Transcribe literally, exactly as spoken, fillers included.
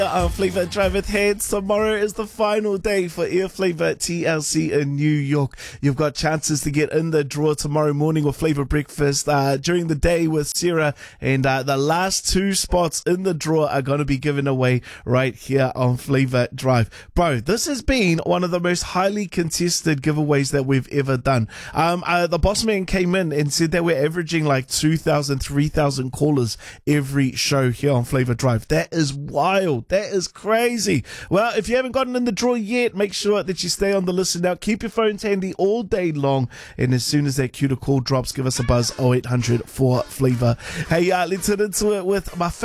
Our Flavor Drive with Heads. Tomorrow is the final day for Air Flavor T L C in New York. You've got chances to get in the draw tomorrow morning with Flavor Breakfast uh, during the day with Sarah, and uh, the last two spots in the draw are going to be given away right here on Flavor Drive. Bro, this has been one of the most highly contested giveaways that we've ever done. Um, uh, the boss man came in and said that we're averaging like two thousand, three thousand callers every show here on Flavor Drive. That is wild. That is crazy. Well, if you haven't gotten in the draw yet, make sure that you stay on the listen now. Keep your phones handy all day long. And as soon as that cue to call drops, give us a buzz, oh eight hundred four Flavor. Hey, uh, let's head into it with my